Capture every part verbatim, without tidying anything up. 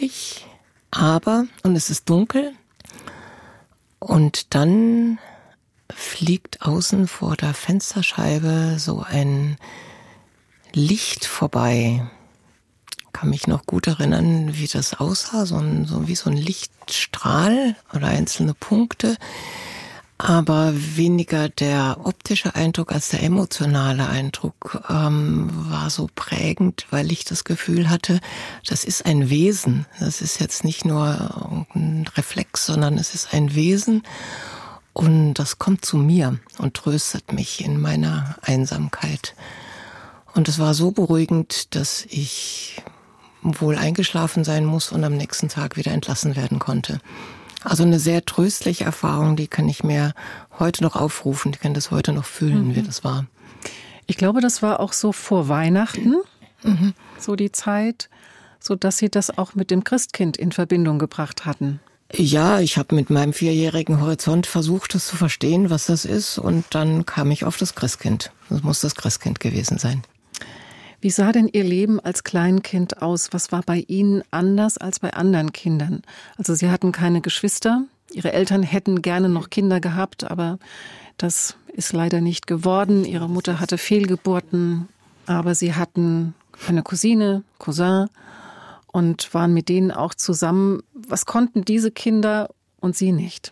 tatsächlich. Aber, und es ist dunkel, und dann fliegt außen vor der Fensterscheibe so ein Licht vorbei. Ich kann mich noch gut erinnern, wie das aussah, so, ein, so wie so ein Lichtstrahl oder einzelne Punkte. Aber weniger der optische Eindruck als der emotionale Eindruck ähm, war so prägend, weil ich das Gefühl hatte, das ist ein Wesen. Das ist jetzt nicht nur ein Reflex, sondern es ist ein Wesen und das kommt zu mir und tröstet mich in meiner Einsamkeit. Und es war so beruhigend, dass ich wohl eingeschlafen sein muss und am nächsten Tag wieder entlassen werden konnte. Also eine sehr tröstliche Erfahrung, die kann ich mir heute noch aufrufen. Ich kann das heute noch fühlen, mhm. wie das war. Ich glaube, das war auch so vor Weihnachten, mhm. so die Zeit, so dass Sie das auch mit dem Christkind in Verbindung gebracht hatten. Ja, ich habe mit meinem vierjährigen Horizont versucht, das zu verstehen, was das ist. Und dann kam ich auf das Christkind. Das muss das Christkind gewesen sein. Wie sah denn Ihr Leben als Kleinkind aus? Was war bei Ihnen anders als bei anderen Kindern? Also Sie hatten keine Geschwister. Ihre Eltern hätten gerne noch Kinder gehabt, aber das ist leider nicht geworden. Ihre Mutter hatte Fehlgeburten, aber Sie hatten eine Cousine, Cousin und waren mit denen auch zusammen. Was konnten diese Kinder und Sie nicht?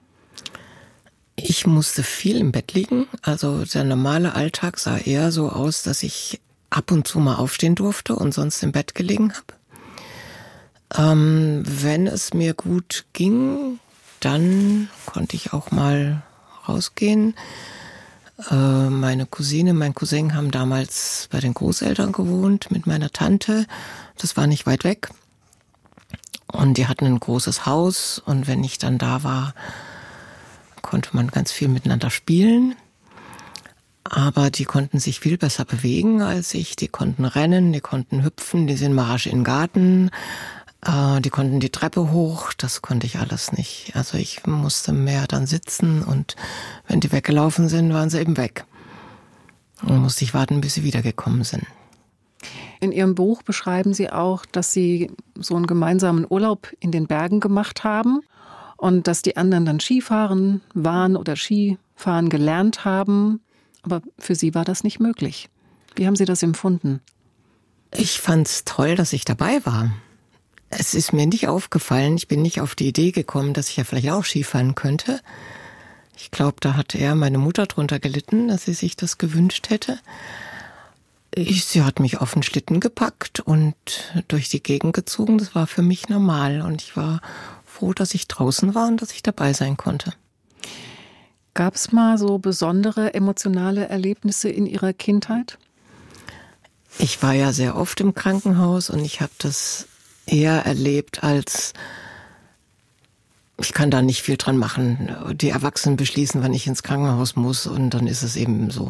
Ich musste viel im Bett liegen. Also der normale Alltag sah eher so aus, dass ich ab und zu mal aufstehen durfte und sonst im Bett gelegen habe. Ähm, wenn es mir gut ging, dann konnte ich auch mal rausgehen. Äh, meine Cousine, mein Cousin haben damals bei den Großeltern gewohnt mit meiner Tante. Das war nicht weit weg. Und die hatten ein großes Haus und wenn ich dann da war, konnte man ganz viel miteinander spielen. Aber die konnten sich viel besser bewegen als ich. Die konnten rennen, die konnten hüpfen, die sind Marsch in den Garten, äh, die konnten die Treppe hoch. Das konnte ich alles nicht. Also ich musste mehr dann sitzen und wenn die weggelaufen sind, waren sie eben weg. Und musste ich warten, bis sie wiedergekommen sind. In Ihrem Buch beschreiben Sie auch, dass Sie so einen gemeinsamen Urlaub in den Bergen gemacht haben und dass die anderen dann Skifahren waren oder Skifahren gelernt haben. Aber für Sie war das nicht möglich. Wie haben Sie das empfunden? Ich fand's toll, dass ich dabei war. Es ist mir nicht aufgefallen, ich bin nicht auf die Idee gekommen, dass ich ja vielleicht auch Skifahren könnte. Ich glaube, da hat eher meine Mutter drunter gelitten, dass sie sich das gewünscht hätte. Ich, sie hat mich auf den Schlitten gepackt und durch die Gegend gezogen. Das war für mich normal und ich war froh, dass ich draußen war und dass ich dabei sein konnte. Gab es mal so besondere emotionale Erlebnisse in Ihrer Kindheit? Ich war ja sehr oft im Krankenhaus und ich habe das eher erlebt als, ich kann da nicht viel dran machen. Die Erwachsenen beschließen, wann ich ins Krankenhaus muss und dann ist es eben so.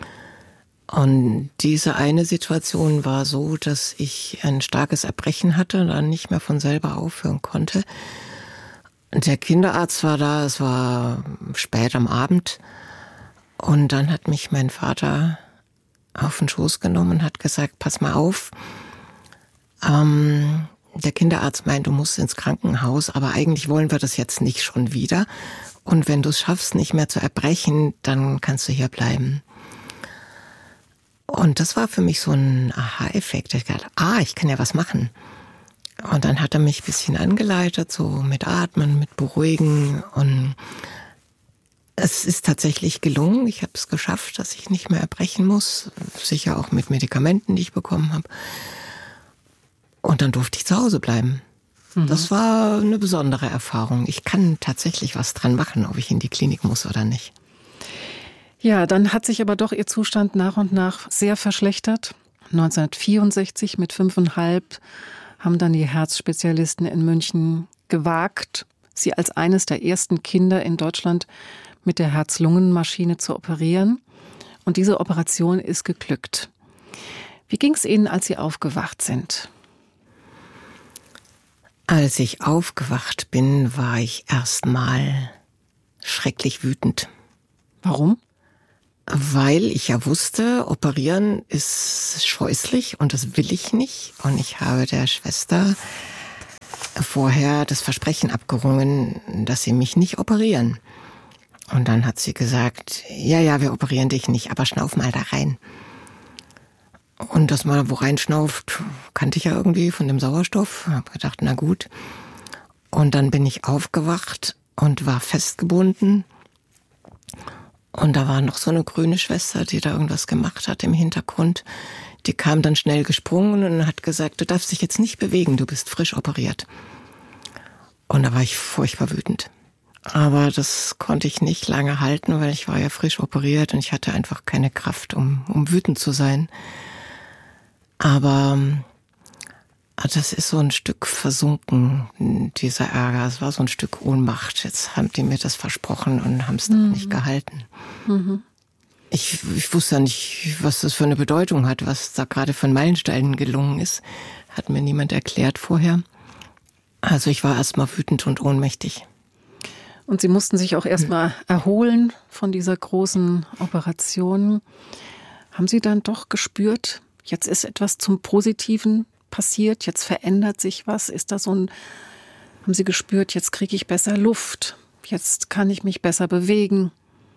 Und diese eine Situation war so, dass ich ein starkes Erbrechen hatte und dann nicht mehr von selber aufhören konnte. Der Kinderarzt war da, es war spät am Abend und dann hat mich mein Vater auf den Schoß genommen und hat gesagt, pass mal auf, ähm, der Kinderarzt meint, du musst ins Krankenhaus, aber eigentlich wollen wir das jetzt nicht schon wieder und wenn du es schaffst, nicht mehr zu erbrechen, dann kannst du hier bleiben. Und das war für mich so ein Aha-Effekt. Ich dachte, ah, ich kann ja was machen. Und dann hat er mich ein bisschen angeleitet, so mit Atmen, mit Beruhigen. Und es ist tatsächlich gelungen. Ich habe es geschafft, dass ich nicht mehr erbrechen muss. Sicher auch mit Medikamenten, die ich bekommen habe. Und dann durfte ich zu Hause bleiben. Mhm. Das war eine besondere Erfahrung. Ich kann tatsächlich was dran machen, ob ich in die Klinik muss oder nicht. Ja, dann hat sich aber doch Ihr Zustand nach und nach sehr verschlechtert. neunzehnhundertvierundsechzig mit fünfeinhalb haben dann die Herzspezialisten in München gewagt, Sie als eines der ersten Kinder in Deutschland mit der Herz-Lungen-Maschine zu operieren. Und diese Operation ist geglückt. Wie ging es Ihnen, als Sie aufgewacht sind? Als ich aufgewacht bin, war ich erstmal schrecklich wütend. Warum? Weil ich ja wusste, operieren ist scheußlich und das will ich nicht. Und ich habe der Schwester vorher das Versprechen abgerungen, dass sie mich nicht operieren. Und dann hat sie gesagt, ja, ja, wir operieren dich nicht, aber schnauf mal da rein. Und dass man wo reinschnauft, kannte ich ja irgendwie von dem Sauerstoff. Hab gedacht, na gut. Und dann bin ich aufgewacht und war festgebunden. Und da war noch so eine grüne Schwester, die da irgendwas gemacht hat im Hintergrund. Die kam dann schnell gesprungen und hat gesagt, du darfst dich jetzt nicht bewegen, du bist frisch operiert. Und da war ich furchtbar wütend. Aber das konnte ich nicht lange halten, weil ich war ja frisch operiert und ich hatte einfach keine Kraft, um, um wütend zu sein. Aber das ist so ein Stück versunken, dieser Ärger. Es war so ein Stück Ohnmacht. Jetzt haben die mir das versprochen und haben es mhm. doch nicht gehalten. Mhm. Ich, ich wusste ja nicht, was das für eine Bedeutung hat, was da gerade von Meilensteinen gelungen ist. Hat mir niemand erklärt vorher. Also ich war erstmal wütend und ohnmächtig. Und Sie mussten sich auch erstmal erholen von dieser großen Operation. Haben Sie dann doch gespürt, jetzt ist etwas zum Positiven passiert, jetzt verändert sich was? Ist da so ein, haben Sie gespürt, jetzt kriege ich besser Luft, jetzt kann ich mich besser bewegen?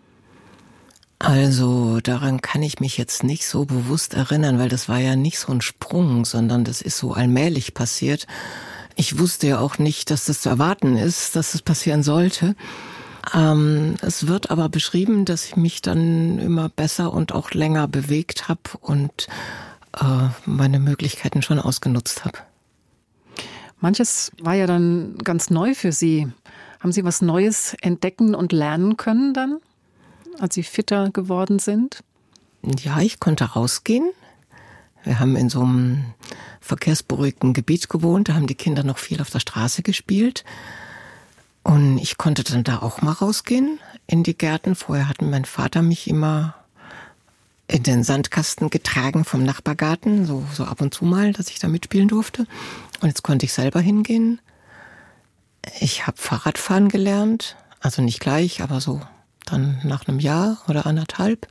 Also daran kann ich mich jetzt nicht so bewusst erinnern, weil das war ja nicht so ein Sprung, sondern das ist so allmählich passiert. Ich wusste ja auch nicht, dass das zu erwarten ist, dass es passieren sollte. Ähm, es wird aber beschrieben, dass ich mich dann immer besser und auch länger bewegt habe und äh, meine Möglichkeiten schon ausgenutzt habe. Manches war ja dann ganz neu für Sie. Haben Sie was Neues entdecken und lernen können dann, als Sie fitter geworden sind? Ja, ich konnte rausgehen. Wir haben in so einem verkehrsberuhigten Gebiet gewohnt, da haben die Kinder noch viel auf der Straße gespielt. Und ich konnte dann da auch mal rausgehen in die Gärten. Vorher hat mein Vater mich immer in den Sandkasten getragen vom Nachbargarten, so, so ab und zu mal, dass ich da mitspielen durfte. Und jetzt konnte ich selber hingehen. Ich habe Fahrradfahren gelernt, also nicht gleich, aber so dann nach einem Jahr oder anderthalb.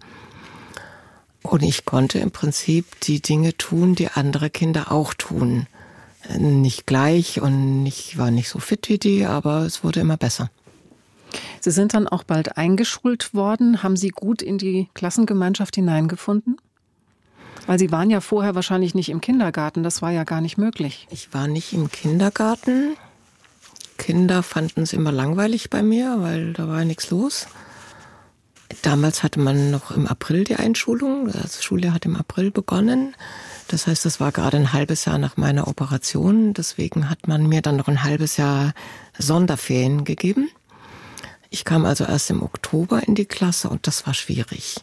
Und ich konnte im Prinzip die Dinge tun, die andere Kinder auch tun. Nicht gleich und ich war nicht so fit wie die, aber es wurde immer besser. Sie sind dann auch bald eingeschult worden. Haben Sie gut in die Klassengemeinschaft hineingefunden? Weil Sie waren ja vorher wahrscheinlich nicht im Kindergarten, das war ja gar nicht möglich. Ich war nicht im Kindergarten. Kinder fanden es immer langweilig bei mir, weil da war ja nichts los. Damals hatte man noch im April die Einschulung. Das Schuljahr hat im April begonnen. Das heißt, das war gerade ein halbes Jahr nach meiner Operation. Deswegen hat man mir dann noch ein halbes Jahr Sonderferien gegeben. Ich kam also erst im Oktober in die Klasse und das war schwierig.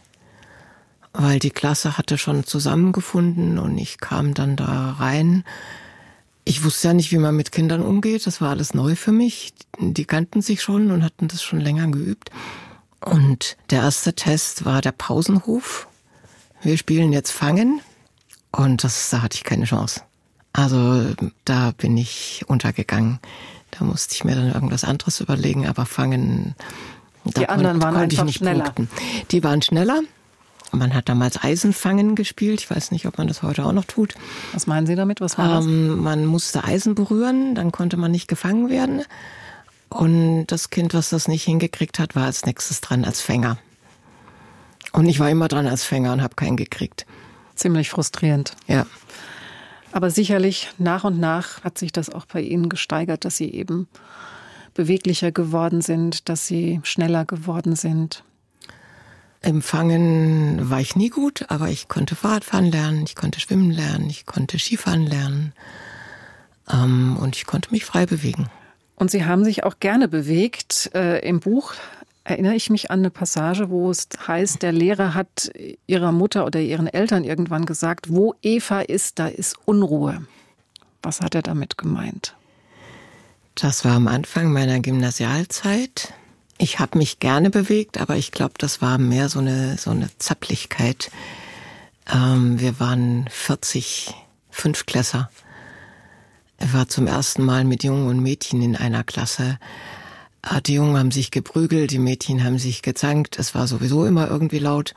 Weil die Klasse hatte schon zusammengefunden und ich kam dann da rein. Ich wusste ja nicht, wie man mit Kindern umgeht. Das war alles neu für mich. Die kannten sich schon und hatten das schon länger geübt. Und der erste Test war der Pausenhof. Wir spielen jetzt Fangen. Und das, da hatte ich keine Chance. Also da bin ich untergegangen. Da musste ich mir dann irgendwas anderes überlegen. Aber Fangen, die anderen waren konnte ich einfach nicht schneller. punkten. Die waren schneller. Man hat damals Eisenfangen gespielt. Ich weiß nicht, ob man das heute auch noch tut. Was meinen Sie damit? Was war das? Ähm, man musste Eisen berühren, dann konnte man nicht gefangen werden. Und das Kind, was das nicht hingekriegt hat, war als nächstes dran als Fänger. Und ich war immer dran als Fänger und habe keinen gekriegt. Ziemlich frustrierend. Ja. Aber sicherlich nach und nach hat sich das auch bei Ihnen gesteigert, dass Sie eben beweglicher geworden sind, dass Sie schneller geworden sind. Im Fangen war ich nie gut, aber ich konnte Fahrradfahren lernen, ich konnte schwimmen lernen, ich konnte Skifahren lernen ähm, und ich konnte mich frei bewegen. Und Sie haben sich auch gerne bewegt. Äh, im Buch erinnere ich mich an eine Passage, wo es heißt, der Lehrer hat ihrer Mutter oder ihren Eltern irgendwann gesagt, wo Eva ist, da ist Unruhe. Was hat er damit gemeint? Das war am Anfang meiner Gymnasialzeit. Ich habe mich gerne bewegt, aber ich glaube, das war mehr so eine, so eine Zapplichkeit. Ähm, wir waren vierzig Fünftklässer. Ich war zum ersten Mal mit Jungen und Mädchen in einer Klasse. Die Jungen haben sich geprügelt, die Mädchen haben sich gezankt. Es war sowieso immer irgendwie laut.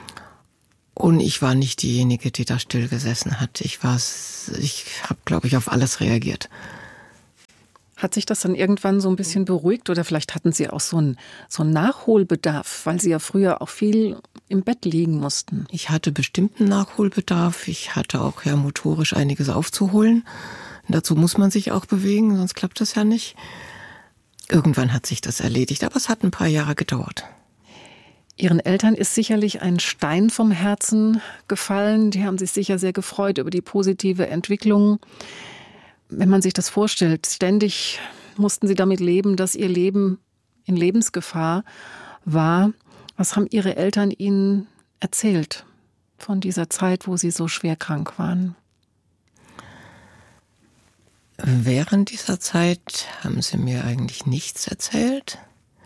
Und ich war nicht diejenige, die da still gesessen hat. Ich war, ich habe, glaube ich, auf alles reagiert. Hat sich das dann irgendwann so ein bisschen beruhigt oder vielleicht hatten Sie auch so einen, so einen Nachholbedarf, weil Sie ja früher auch viel im Bett liegen mussten? Ich hatte bestimmten Nachholbedarf. Ich hatte auch ja motorisch einiges aufzuholen. Und dazu muss man sich auch bewegen, sonst klappt das ja nicht. Irgendwann hat sich das erledigt, aber es hat ein paar Jahre gedauert. Ihren Eltern ist sicherlich ein Stein vom Herzen gefallen. Die haben sich sicher sehr gefreut über die positive Entwicklung. Wenn man sich das vorstellt, ständig mussten Sie damit leben, dass Ihr Leben in Lebensgefahr war. Was haben Ihre Eltern Ihnen erzählt von dieser Zeit, wo Sie so schwer krank waren? Während dieser Zeit haben sie mir eigentlich nichts erzählt.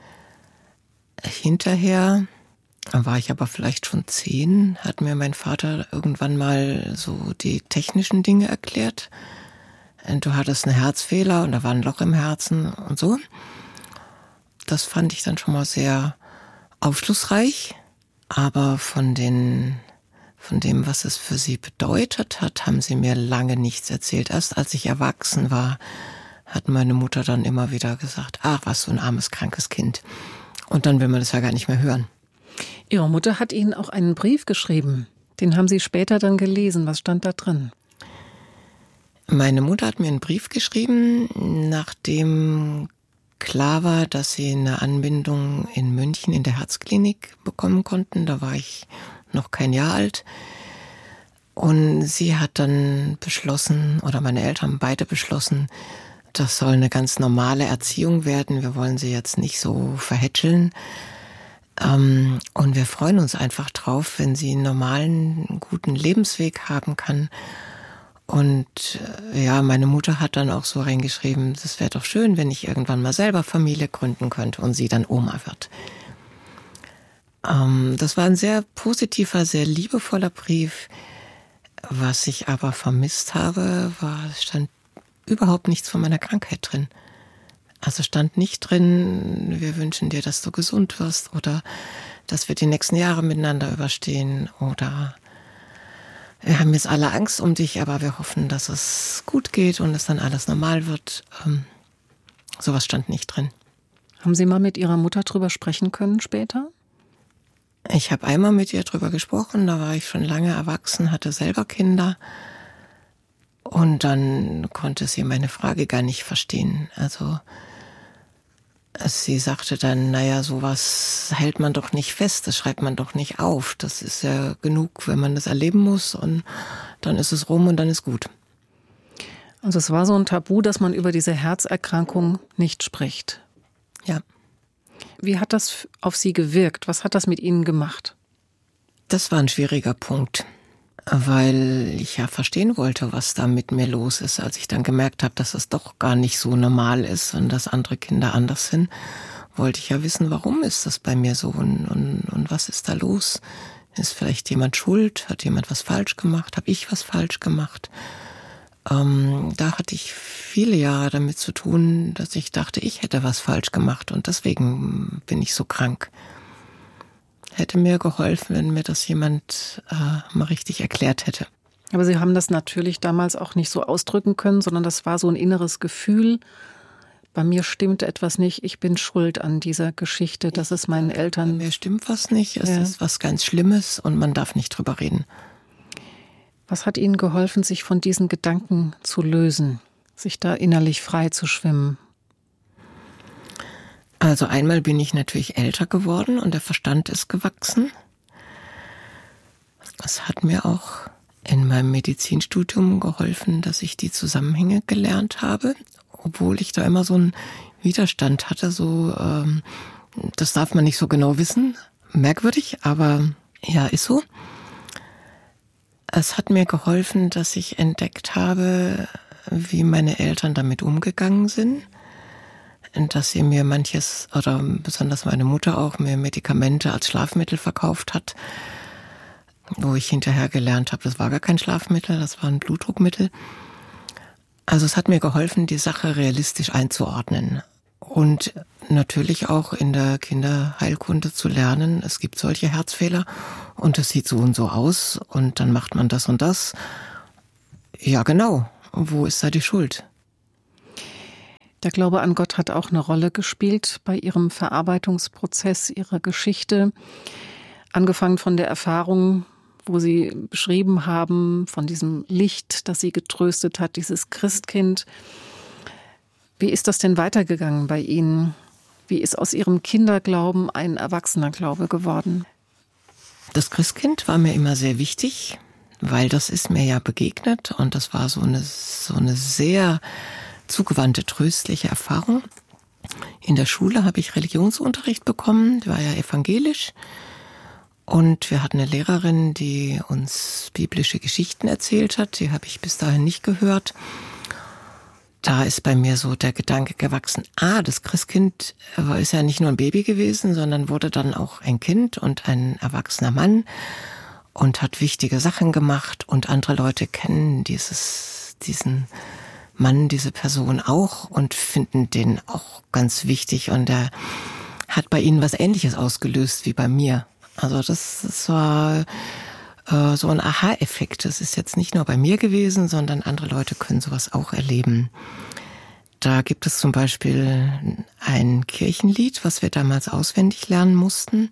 Hinterher war ich aber vielleicht schon zehn, hat mir mein Vater irgendwann mal so die technischen Dinge erklärt. Du hattest einen Herzfehler und da war ein Loch im Herzen und so. Das fand ich dann schon mal sehr aufschlussreich. Aber von den, von dem, was es für sie bedeutet hat, haben sie mir lange nichts erzählt. Erst als ich erwachsen war, hat meine Mutter dann immer wieder gesagt, ach, was so ein armes, krankes Kind. Und dann will man das ja gar nicht mehr hören. Ihre Mutter hat Ihnen auch einen Brief geschrieben. Den haben Sie später dann gelesen. Was stand da drin? Meine Mutter hat mir einen Brief geschrieben, nachdem klar war, dass sie eine Anbindung in München in der Herzklinik bekommen konnten. Da war ich noch kein Jahr alt. Und sie hat dann beschlossen, oder meine Eltern beide beschlossen, das soll eine ganz normale Erziehung werden. Wir wollen sie jetzt nicht so verhätscheln. Und wir freuen uns einfach drauf, wenn sie einen normalen, guten Lebensweg haben kann. Und ja, meine Mutter hat dann auch so reingeschrieben, das wäre doch schön, wenn ich irgendwann mal selber Familie gründen könnte und sie dann Oma wird. Ähm, das war ein sehr positiver, sehr liebevoller Brief. Was ich aber vermisst habe, war, es stand überhaupt nichts von meiner Krankheit drin. Also stand nicht drin, wir wünschen dir, dass du gesund wirst oder dass wir die nächsten Jahre miteinander überstehen oder wir haben jetzt alle Angst um dich, aber wir hoffen, dass es gut geht und es dann alles normal wird. Ähm, sowas stand nicht drin. Haben Sie mal mit Ihrer Mutter drüber sprechen können später? Ich habe einmal mit ihr drüber gesprochen, da war ich schon lange erwachsen, hatte selber Kinder. Und dann konnte sie meine Frage gar nicht verstehen. Also sie sagte dann, naja, sowas hält man doch nicht fest, das schreibt man doch nicht auf. Das ist ja genug, wenn man das erleben muss und dann ist es rum und dann ist gut. Also es war so ein Tabu, dass man über diese Herzerkrankung nicht spricht. Ja. Wie hat das auf Sie gewirkt? Was hat das mit Ihnen gemacht? Das war ein schwieriger Punkt, weil ich ja verstehen wollte, was da mit mir los ist. Als ich dann gemerkt habe, dass es doch gar nicht so normal ist und dass andere Kinder anders sind, wollte ich ja wissen, warum ist das bei mir so und, und, und was ist da los? Ist vielleicht jemand schuld? Hat jemand was falsch gemacht? Habe ich was falsch gemacht? Ähm, da hatte ich viele Jahre damit zu tun, dass ich dachte, ich hätte was falsch gemacht und deswegen bin ich so krank. Hätte mir geholfen, wenn mir das jemand äh, mal richtig erklärt hätte. Aber Sie haben das natürlich damals auch nicht so ausdrücken können, sondern das war so ein inneres Gefühl. Bei mir stimmte etwas nicht, ich bin schuld an dieser Geschichte, dass es meinen Eltern... Bei mir stimmt was nicht, es ja. ist was ganz Schlimmes und man darf nicht drüber reden. Was hat Ihnen geholfen, sich von diesen Gedanken zu lösen, sich da innerlich frei zu schwimmen? Also einmal bin ich natürlich älter geworden und der Verstand ist gewachsen. Es hat mir auch in meinem Medizinstudium geholfen, dass ich die Zusammenhänge gelernt habe, obwohl ich da immer so einen Widerstand hatte, so ähm, das darf man nicht so genau wissen, merkwürdig, aber ja, ist so. Es hat mir geholfen, dass ich entdeckt habe, wie meine Eltern damit umgegangen sind. Dass sie mir manches, oder besonders meine Mutter auch, mir Medikamente als Schlafmittel verkauft hat, wo ich hinterher gelernt habe, das war gar kein Schlafmittel, das war ein Blutdruckmittel. Also es hat mir geholfen, die Sache realistisch einzuordnen und natürlich auch in der Kinderheilkunde zu lernen, es gibt solche Herzfehler und es sieht so und so aus und dann macht man das und das. Ja genau, wo ist da die Schuld? Der Glaube an Gott hat auch eine Rolle gespielt bei Ihrem Verarbeitungsprozess Ihrer Geschichte. Angefangen von der Erfahrung, wo Sie beschrieben haben, von diesem Licht, das Sie getröstet hat, dieses Christkind. Wie ist das denn weitergegangen bei Ihnen? Wie ist aus Ihrem Kinderglauben ein erwachsener Glaube geworden? Das Christkind war mir immer sehr wichtig, weil das ist mir ja begegnet und das war so eine, so eine sehr zugewandte, tröstliche Erfahrung. In der Schule habe ich Religionsunterricht bekommen, die war ja evangelisch. Und wir hatten eine Lehrerin, die uns biblische Geschichten erzählt hat. Die habe ich bis dahin nicht gehört. Da ist bei mir so der Gedanke gewachsen, ah, das Christkind ist ja nicht nur ein Baby gewesen, sondern wurde dann auch ein Kind und ein erwachsener Mann und hat wichtige Sachen gemacht. Und andere Leute kennen dieses, diesen Mann, diese Person auch und finden den auch ganz wichtig. Und er hat bei ihnen was Ähnliches ausgelöst wie bei mir. Also das, das war äh, so ein Aha-Effekt. Das ist jetzt nicht nur bei mir gewesen, sondern andere Leute können sowas auch erleben. Da gibt es zum Beispiel ein Kirchenlied, was wir damals auswendig lernen mussten.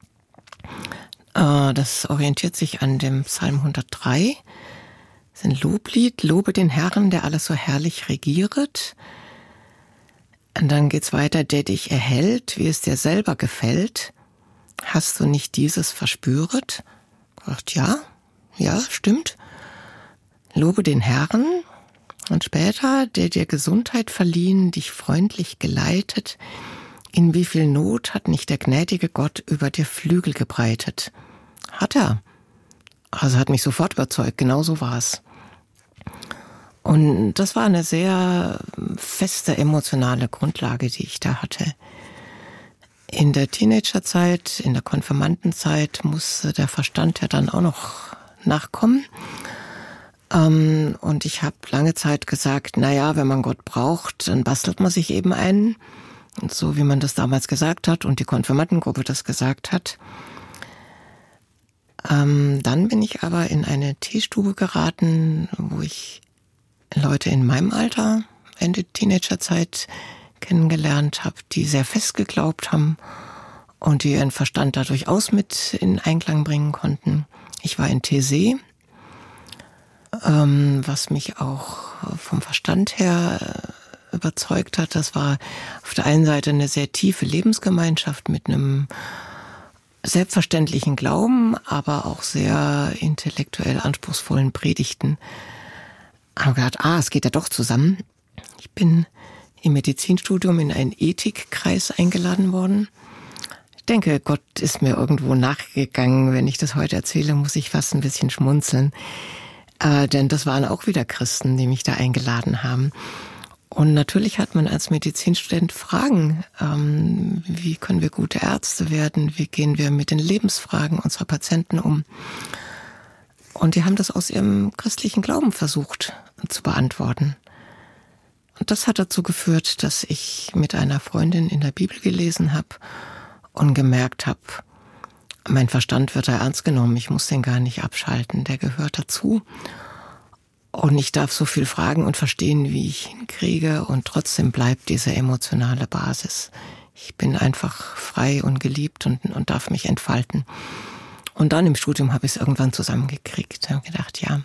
Äh, das orientiert sich an dem Psalm hundertdrei. Das ist ein Loblied. Lobe den Herrn, der alles so herrlich regieret. Und dann geht's weiter, der dich erhält, wie es dir selber gefällt. Hast du nicht dieses verspüret? Ich dachte, ja, ja, stimmt. Lobe den Herrn. Und später, der dir Gesundheit verliehen, dich freundlich geleitet. In wie viel Not hat nicht der gnädige Gott über dir Flügel gebreitet? Hat er. Also hat mich sofort überzeugt, genau so war es. Und das war eine sehr feste emotionale Grundlage, die ich da hatte. In der Teenagerzeit, in der Konfirmandenzeit musste der Verstand ja dann auch noch nachkommen. Und ich habe lange Zeit gesagt, naja, wenn man Gott braucht, dann bastelt man sich eben einen. Und so wie man das damals gesagt hat und die Konfirmandengruppe das gesagt hat. Ähm, dann bin ich aber in eine Teestube geraten, wo ich Leute in meinem Alter, Ende Teenagerzeit, kennengelernt habe, die sehr fest geglaubt haben und die ihren Verstand da durchaus mit in Einklang bringen konnten. Ich war in Taizé, ähm, was mich auch vom Verstand her überzeugt hat. Das war auf der einen Seite eine sehr tiefe Lebensgemeinschaft mit einem selbstverständlichen Glauben, aber auch sehr intellektuell anspruchsvollen Predigten. Ich habe gedacht, ah, es geht ja doch zusammen. Ich bin im Medizinstudium in einen Ethikkreis eingeladen worden. Ich denke, Gott ist mir irgendwo nachgegangen. Wenn ich das heute erzähle, muss ich fast ein bisschen schmunzeln. Äh, denn das waren auch wieder Christen, die mich da eingeladen haben. Und natürlich hat man als Medizinstudent Fragen. Ähm, wie können wir gute Ärzte werden? Wie gehen wir mit den Lebensfragen unserer Patienten um? Und die haben das aus ihrem christlichen Glauben versucht zu beantworten. Und das hat dazu geführt, dass ich mit einer Freundin in der Bibel gelesen habe und gemerkt habe, mein Verstand wird da ernst genommen, ich muss den gar nicht abschalten, der gehört dazu. Und ich darf so viel fragen und verstehen, wie ich hinkriege und trotzdem bleibt diese emotionale Basis. Ich bin einfach frei und geliebt und, und darf mich entfalten. Und dann im Studium habe ich es irgendwann zusammengekriegt. Ich habe gedacht, ja,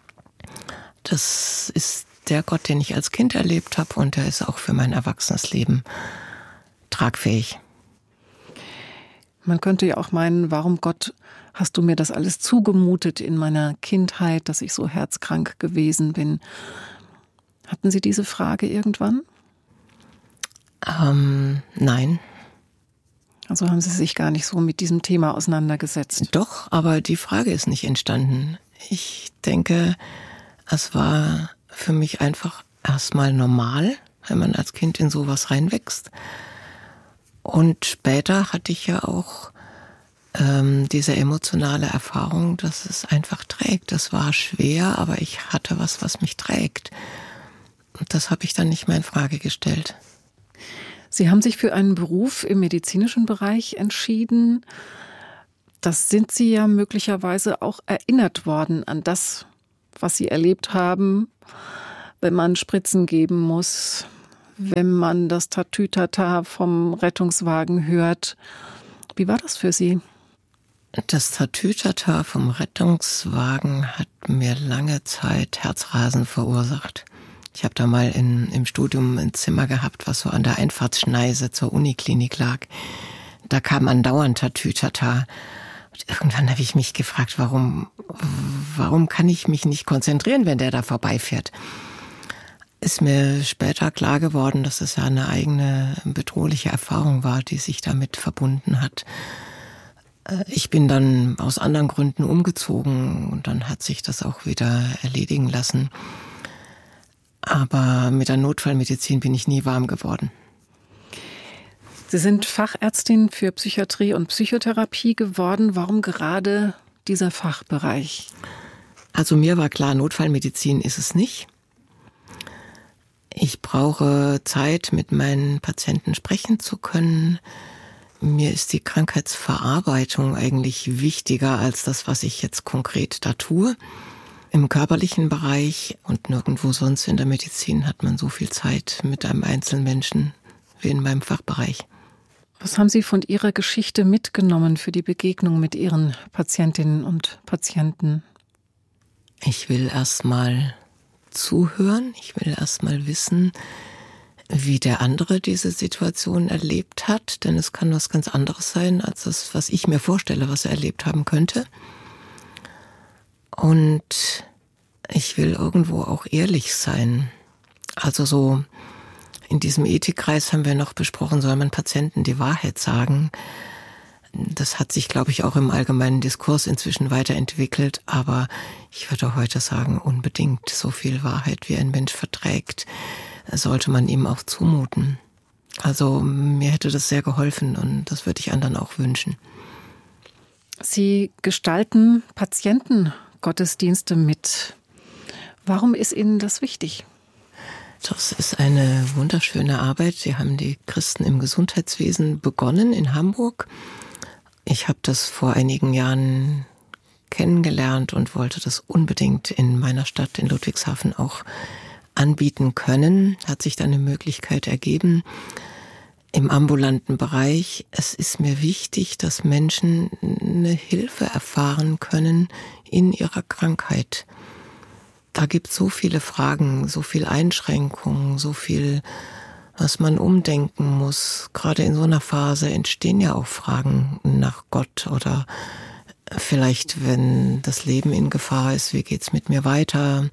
das ist der Gott, den ich als Kind erlebt habe und der ist auch für mein erwachsenes Leben tragfähig. Man könnte ja auch meinen, warum Gott hast du mir das alles zugemutet in meiner Kindheit, dass ich so herzkrank gewesen bin. Hatten Sie diese Frage irgendwann? Ähm, nein. Also haben Sie sich gar nicht so mit diesem Thema auseinandergesetzt? Doch, aber die Frage ist nicht entstanden. Ich denke, es war für mich einfach erstmal normal, wenn man als Kind in sowas reinwächst. Und später hatte ich ja auch ähm, diese emotionale Erfahrung, dass es einfach trägt. Das war schwer, aber ich hatte was, was mich trägt. Und das habe ich dann nicht mehr in Frage gestellt. Sie haben sich für einen Beruf im medizinischen Bereich entschieden. Das sind Sie ja möglicherweise auch erinnert worden an das, was Sie erlebt haben, wenn man Spritzen geben muss, wenn man das Tatütata vom Rettungswagen hört. Wie war das für Sie? Das Tatütata vom Rettungswagen hat mir lange Zeit Herzrasen verursacht. Ich habe da mal in, im Studium ein Zimmer gehabt, was so an der Einfahrtsschneise zur Uniklinik lag. Da kam andauernd Tatütata. Und irgendwann habe ich mich gefragt, warum, warum kann ich mich nicht konzentrieren, wenn der da vorbeifährt? Ist mir später klar geworden, dass es ja eine eigene bedrohliche Erfahrung war, die sich damit verbunden hat. Ich bin dann aus anderen Gründen umgezogen und dann hat sich das auch wieder erledigen lassen. Aber mit der Notfallmedizin bin ich nie warm geworden. Sie sind Fachärztin für Psychiatrie und Psychotherapie geworden. Warum gerade dieser Fachbereich? Also mir war klar, Notfallmedizin ist es nicht. Ich brauche Zeit, mit meinen Patienten sprechen zu können. Mir ist die Krankheitsverarbeitung eigentlich wichtiger als das, was ich jetzt konkret da tue. Im körperlichen Bereich und nirgendwo sonst in der Medizin hat man so viel Zeit mit einem einzelnen Menschen wie in meinem Fachbereich. Was haben Sie von Ihrer Geschichte mitgenommen für die Begegnung mit Ihren Patientinnen und Patienten? Ich will erst mal zuhören. Ich will erst mal wissen, wie der andere diese Situation erlebt hat. Denn es kann was ganz anderes sein, als das, was ich mir vorstelle, was er erlebt haben könnte. Und ich will irgendwo auch ehrlich sein. Also so in diesem Ethikkreis haben wir noch besprochen, soll man Patienten die Wahrheit sagen. Das hat sich, glaube ich, auch im allgemeinen Diskurs inzwischen weiterentwickelt. Aber ich würde heute sagen, unbedingt so viel Wahrheit, wie ein Mensch verträgt, sollte man ihm auch zumuten. Also mir hätte das sehr geholfen und das würde ich anderen auch wünschen. Sie gestalten Patientengottesdienste mit. Warum ist Ihnen das wichtig? Das ist eine wunderschöne Arbeit. Sie haben die Christen im Gesundheitswesen begonnen in Hamburg. Ich habe das vor einigen Jahren kennengelernt und wollte das unbedingt in meiner Stadt in Ludwigshafen auch anbieten können. Hat sich dann eine Möglichkeit ergeben im ambulanten Bereich. Es ist mir wichtig, dass Menschen eine Hilfe erfahren können in ihrer Krankheit. Da gibt es so viele Fragen, so viel Einschränkungen, so viel, was man umdenken muss. Gerade in so einer Phase entstehen ja auch Fragen nach Gott oder vielleicht, wenn das Leben in Gefahr ist, wie geht's mit mir weiter?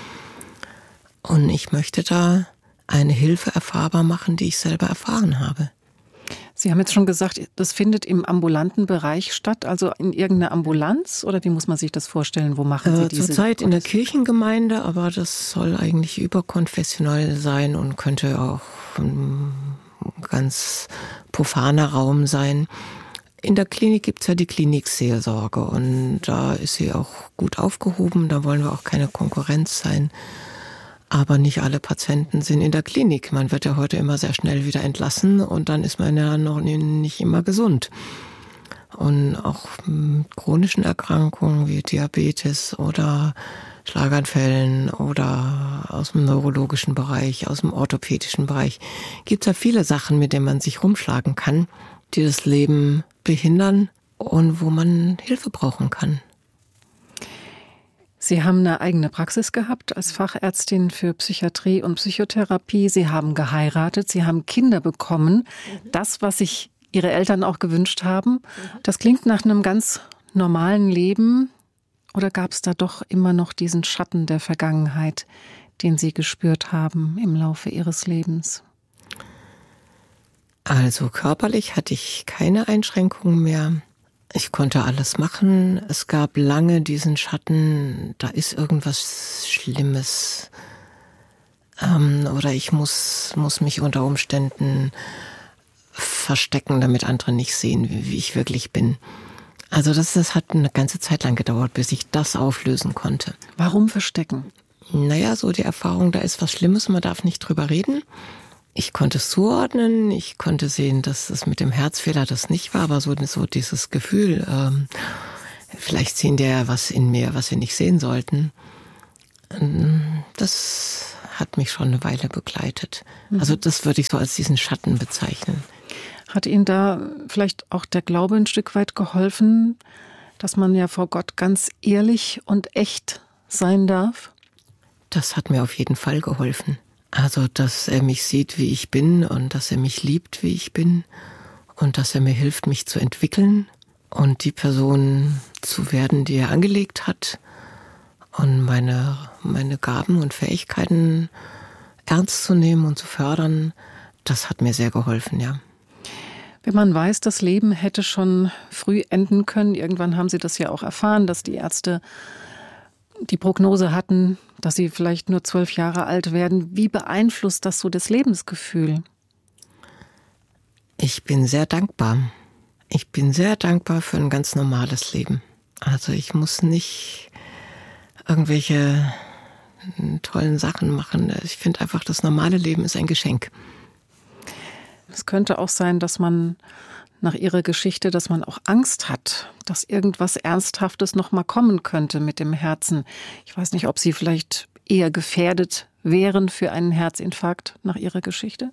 Und ich möchte da eine Hilfe erfahrbar machen, die ich selber erfahren habe. Sie haben jetzt schon gesagt, das findet im ambulanten Bereich statt, also in irgendeiner Ambulanz? Oder wie muss man sich das vorstellen? Wo machen Sie äh, diese? Zurzeit in der Kirchengemeinde, aber das soll eigentlich überkonfessionell sein und könnte auch ein ganz profaner Raum sein. In der Klinik gibt's ja die Klinikseelsorge und da ist sie auch gut aufgehoben, da wollen wir auch keine Konkurrenz sein. Aber nicht alle Patienten sind in der Klinik. Man wird ja heute immer sehr schnell wieder entlassen und dann ist man ja noch nicht immer gesund. Und auch mit chronischen Erkrankungen wie Diabetes oder Schlaganfällen oder aus dem neurologischen Bereich, aus dem orthopädischen Bereich, gibt es ja viele Sachen, mit denen man sich rumschlagen kann, die das Leben behindern und wo man Hilfe brauchen kann. Sie haben eine eigene Praxis gehabt als Fachärztin für Psychiatrie und Psychotherapie. Sie haben geheiratet, Sie haben Kinder bekommen. Das, was sich Ihre Eltern auch gewünscht haben, das klingt nach einem ganz normalen Leben. Oder gab es da doch immer noch diesen Schatten der Vergangenheit, den Sie gespürt haben im Laufe Ihres Lebens? Also körperlich hatte ich keine Einschränkungen mehr. Ich konnte alles machen. Es gab lange diesen Schatten, da ist irgendwas Schlimmes. Ähm, oder ich muss, muss mich unter Umständen verstecken, damit andere nicht sehen, wie, wie ich wirklich bin. Also das, das hat eine ganze Zeit lang gedauert, bis ich das auflösen konnte. Warum verstecken? Naja, so die Erfahrung, da ist was Schlimmes, man darf nicht drüber reden. Ich konnte es zuordnen, ich konnte sehen, dass es mit dem Herzfehler das nicht war, aber so, so dieses Gefühl, ähm, vielleicht sehen die ja was in mir, was wir nicht sehen sollten. Das hat mich schon eine Weile begleitet. Also das würde ich so als diesen Schatten bezeichnen. Hat Ihnen da vielleicht auch der Glaube ein Stück weit geholfen, dass man ja vor Gott ganz ehrlich und echt sein darf? Das hat mir auf jeden Fall geholfen. Also, dass er mich sieht, wie ich bin und dass er mich liebt, wie ich bin und dass er mir hilft, mich zu entwickeln und die Person zu werden, die er angelegt hat und meine, meine Gaben und Fähigkeiten ernst zu nehmen und zu fördern, das hat mir sehr geholfen, ja. Wenn man weiß, das Leben hätte schon früh enden können, irgendwann haben Sie das ja auch erfahren, dass die Ärzte die Prognose hatten, dass Sie vielleicht nur zwölf Jahre alt werden. Wie beeinflusst das so das Lebensgefühl? Ich bin sehr dankbar. Ich bin sehr dankbar für ein ganz normales Leben. Also ich muss nicht irgendwelche tollen Sachen machen. Ich finde einfach, das normale Leben ist ein Geschenk. Es könnte auch sein, dass man nach Ihrer Geschichte, dass man auch Angst hat, dass irgendwas Ernsthaftes noch mal kommen könnte mit dem Herzen. Ich weiß nicht, ob Sie vielleicht eher gefährdet wären für einen Herzinfarkt nach Ihrer Geschichte?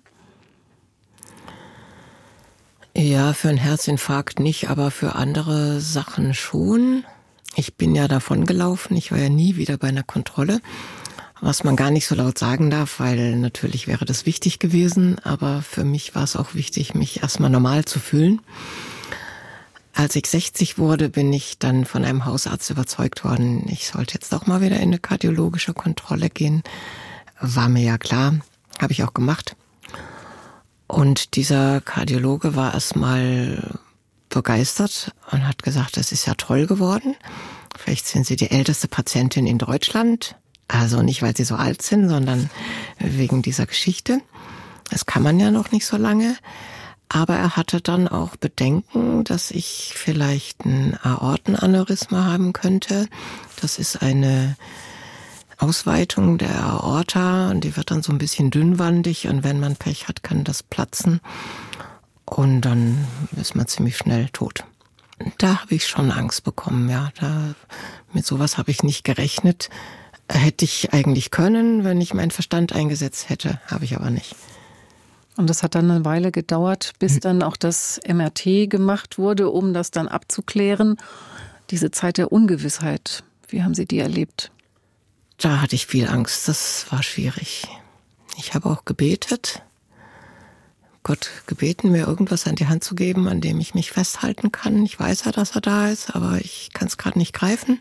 Ja, für einen Herzinfarkt nicht, aber für andere Sachen schon. Ich bin ja davon gelaufen. Ich war ja nie wieder bei einer Kontrolle. Was man gar nicht so laut sagen darf, weil natürlich wäre das wichtig gewesen, aber für mich war es auch wichtig, mich erstmal normal zu fühlen. Als ich sechzig wurde, bin ich dann von einem Hausarzt überzeugt worden, ich sollte jetzt doch mal wieder in eine kardiologische Kontrolle gehen. War mir ja klar, habe ich auch gemacht. Und dieser Kardiologe war erstmal begeistert und hat gesagt, das ist ja toll geworden. Vielleicht sind Sie die älteste Patientin in Deutschland. Also nicht, weil sie so alt sind, sondern wegen dieser Geschichte. Das kann man ja noch nicht so lange. Aber er hatte dann auch Bedenken, dass ich vielleicht ein Aortenaneurysma haben könnte. Das ist eine Ausweitung der Aorta und die wird dann so ein bisschen dünnwandig und wenn man Pech hat, kann das platzen und dann ist man ziemlich schnell tot. Da habe ich schon Angst bekommen, ja. Da, mit sowas habe ich nicht gerechnet. Hätte ich eigentlich können, wenn ich meinen Verstand eingesetzt hätte, habe ich aber nicht. Und das hat dann eine Weile gedauert, bis dann auch das M R T gemacht wurde, um das dann abzuklären. Diese Zeit der Ungewissheit, wie haben Sie die erlebt? Da hatte ich viel Angst, das war schwierig. Ich habe auch gebetet, Gott gebeten, mir irgendwas an die Hand zu geben, an dem ich mich festhalten kann. Ich weiß ja, dass er da ist, aber ich kann es gerade nicht greifen.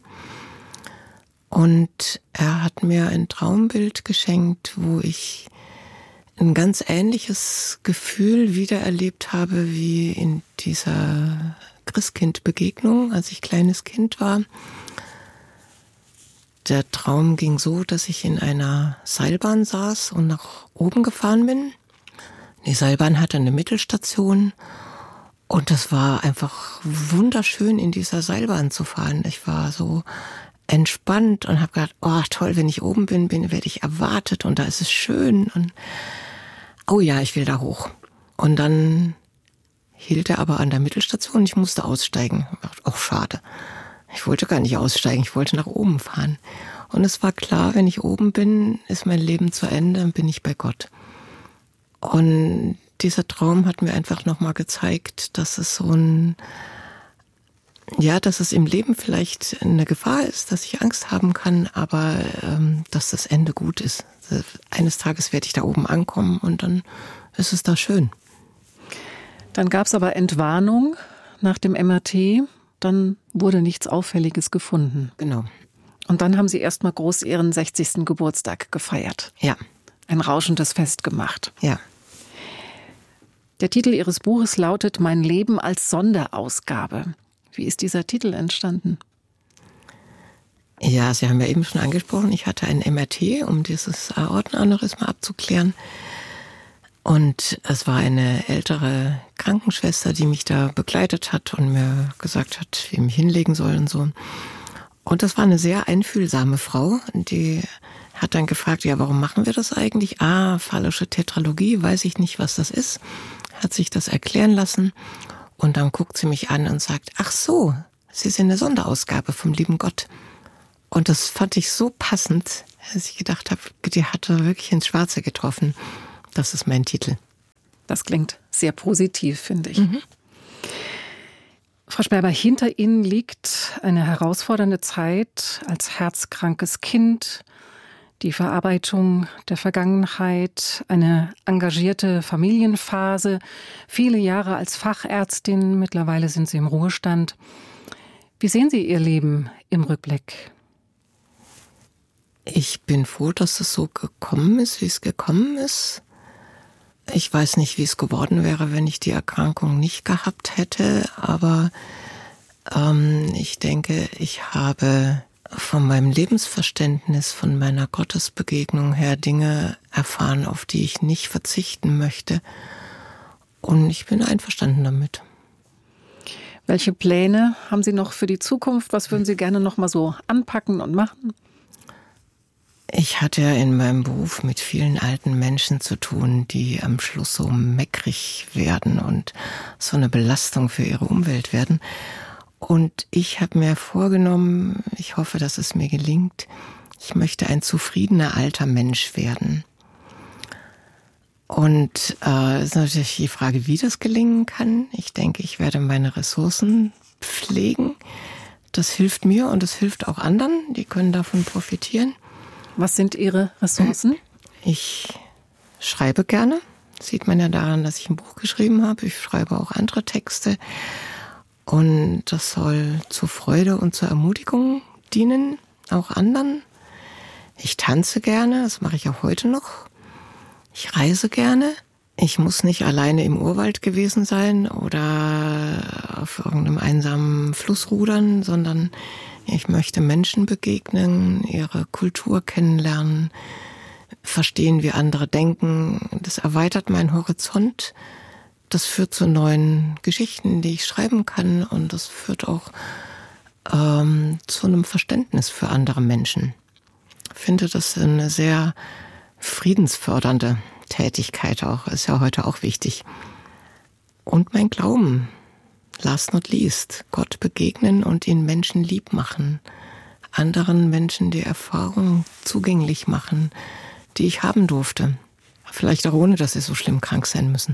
Und er hat mir ein Traumbild geschenkt, wo ich ein ganz ähnliches Gefühl wiedererlebt habe wie in dieser Christkind-Begegnung, als ich kleines Kind war. Der Traum ging so, dass ich in einer Seilbahn saß und nach oben gefahren bin. Die Seilbahn hatte eine Mittelstation und das war einfach wunderschön, in dieser Seilbahn zu fahren. Ich war so entspannt und habe gedacht, oh toll, wenn ich oben bin, bin werde ich erwartet und da ist es schön und oh ja, ich will da hoch. Und dann hielt er aber an der Mittelstation und ich musste aussteigen. Ich dachte, oh schade, ich wollte gar nicht aussteigen, ich wollte nach oben fahren. Und es war klar, wenn ich oben bin, ist mein Leben zu Ende, dann bin ich bei Gott. Und dieser Traum hat mir einfach nochmal gezeigt, dass es so ein Ja, dass es im Leben vielleicht eine Gefahr ist, dass ich Angst haben kann, aber ähm, dass das Ende gut ist. Eines Tages werde ich da oben ankommen und dann ist es da schön. Dann gab es aber Entwarnung nach dem M R T. Dann wurde nichts Auffälliges gefunden. Genau. Und dann haben Sie erstmal groß Ihren sechzigsten Geburtstag gefeiert. Ja. Ein rauschendes Fest gemacht. Ja. Der Titel Ihres Buches lautet Mein Leben als Sonderausgabe. Wie ist dieser Titel entstanden? Ja, Sie haben ja eben schon angesprochen, ich hatte ein M R T, um dieses Aortenaneurysma abzuklären. Und es war eine ältere Krankenschwester, die mich da begleitet hat und mir gesagt hat, wie ich mich hinlegen soll und so. Und das war eine sehr einfühlsame Frau, die hat dann gefragt, ja, warum machen wir das eigentlich? Ah, phallische Tetralogie, weiß ich nicht, was das ist. Hat sich das erklären lassen. Und dann guckt sie mich an und sagt, ach so, Sie sind eine Sonderausgabe vom lieben Gott. Und das fand ich so passend, dass ich gedacht habe, die hat da wirklich ins Schwarze getroffen. Das ist mein Titel. Das klingt sehr positiv, finde ich. Mhm. Frau Sperber, hinter Ihnen liegt eine herausfordernde Zeit als herzkrankes Kind, die Verarbeitung der Vergangenheit, eine engagierte Familienphase, viele Jahre als Fachärztin, mittlerweile sind Sie im Ruhestand. Wie sehen Sie Ihr Leben im Rückblick? Ich bin froh, dass es so gekommen ist, wie es gekommen ist. Ich weiß nicht, wie es geworden wäre, wenn ich die Erkrankung nicht gehabt hätte, aber ähm, ich denke, ich habe von meinem Lebensverständnis, von meiner Gottesbegegnung her Dinge erfahren, auf die ich nicht verzichten möchte. Und ich bin einverstanden damit. Welche Pläne haben Sie noch für die Zukunft? Was würden Sie gerne noch mal so anpacken und machen? Ich hatte ja in meinem Beruf mit vielen alten Menschen zu tun, die am Schluss so meckrig werden und so eine Belastung für ihre Umwelt werden. Und ich habe mir vorgenommen, ich hoffe, dass es mir gelingt, ich möchte ein zufriedener alter Mensch werden. Und äh, ist natürlich die Frage, wie das gelingen kann. Ich denke, ich werde meine Ressourcen pflegen. Das hilft mir und das hilft auch anderen, die können davon profitieren. Was sind Ihre Ressourcen? Ich schreibe gerne. Das sieht man ja daran, dass ich ein Buch geschrieben habe. Ich schreibe auch andere Texte. Und das soll zur Freude und zur Ermutigung dienen, auch anderen. Ich tanze gerne, das mache ich auch heute noch. Ich reise gerne. Ich muss nicht alleine im Urwald gewesen sein oder auf irgendeinem einsamen Fluss rudern, sondern ich möchte Menschen begegnen, ihre Kultur kennenlernen, verstehen, wie andere denken. Das erweitert meinen Horizont. Das führt zu neuen Geschichten, die ich schreiben kann. Und das führt auch ähm, zu einem Verständnis für andere Menschen. Ich finde das eine sehr friedensfördernde Tätigkeit auch. Ist ja heute auch wichtig. Und mein Glauben. Last not least, Gott begegnen und ihn Menschen lieb machen, anderen Menschen die Erfahrung zugänglich machen, die ich haben durfte. Vielleicht auch ohne, dass sie so schlimm krank sein müssen.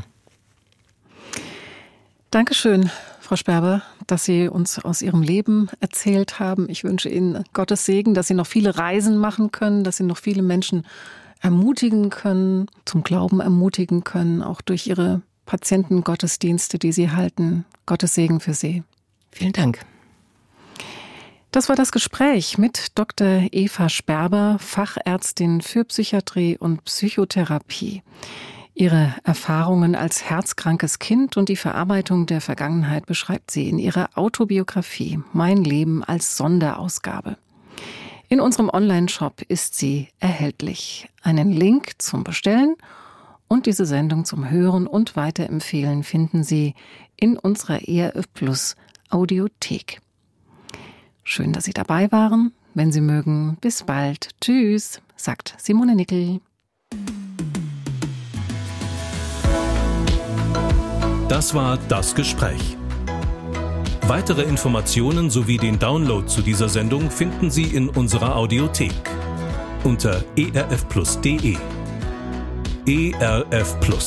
Dankeschön, Frau Sperber, dass Sie uns aus Ihrem Leben erzählt haben. Ich wünsche Ihnen Gottes Segen, dass Sie noch viele Reisen machen können, dass Sie noch viele Menschen ermutigen können, zum Glauben ermutigen können, auch durch Ihre Patientengottesdienste, die Sie halten. Gottes Segen für Sie. Vielen Dank. Das war das Gespräch mit Doktor Eva Sperber, Fachärztin für Psychiatrie und Psychotherapie. Ihre Erfahrungen als herzkrankes Kind und die Verarbeitung der Vergangenheit beschreibt sie in ihrer Autobiografie Mein Leben als Sonderausgabe. In unserem Online-Shop ist sie erhältlich. Einen Link zum Bestellen und diese Sendung zum Hören und Weiterempfehlen finden Sie in unserer E R F Plus Audiothek. Schön, dass Sie dabei waren. Wenn Sie mögen, bis bald. Tschüss, sagt Simone Nickel. Das war das Gespräch. Weitere Informationen sowie den Download zu dieser Sendung finden Sie in unserer Audiothek unter e r f plus punkt d e. E R F Plus.